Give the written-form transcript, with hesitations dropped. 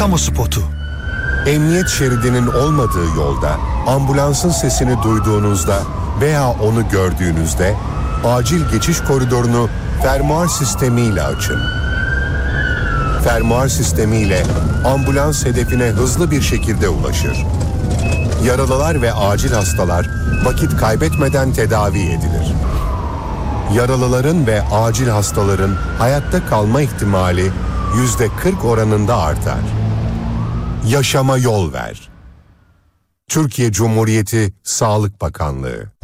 Kamu spotu. Emniyet şeridinin olmadığı yolda ambulansın sesini duyduğunuzda veya onu gördüğünüzde acil geçiş koridorunu fermuar sistemiyle açın. Fermuar sistemiyle ambulans hedefine hızlı bir şekilde ulaşır. Yaralılar ve acil hastalar vakit kaybetmeden tedavi edilir. Yaralıların ve acil hastaların hayatta kalma ihtimali %40 oranında artar. Yaşama yol ver. Türkiye Cumhuriyeti Sağlık Bakanlığı.